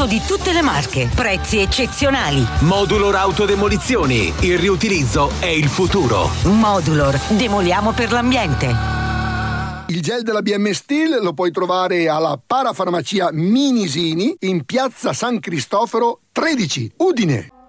auto di tutte le marche, prezzi eccezionali. Modulor Autodemolizioni, il riutilizzo è il futuro. Modulor, demoliamo per l'ambiente. Il gel della BM Steel lo puoi trovare alla Parafarmacia Minisini in piazza San Cristoforo 13, Udine.